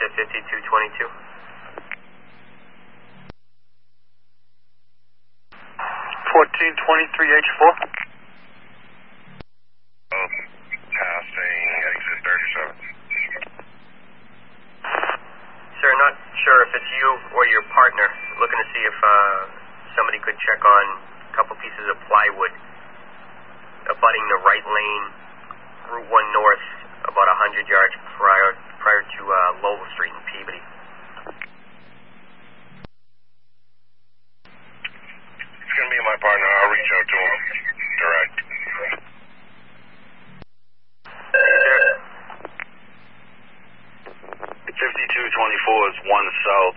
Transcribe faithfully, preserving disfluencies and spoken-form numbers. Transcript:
to fifty-two twenty-two. fourteen twenty-three H four. Oh, passing exit thirty-seven. Sir, not sure if it's you or your partner. Looking to see if uh, somebody could check on a couple pieces of plywood abutting the right lane, Route one North, about one hundred yards prior prior to uh, Lowell Street in Peabody. It's going to be my partner. I'll reach out to him direct. Sir. fifty-two twenty-four is one south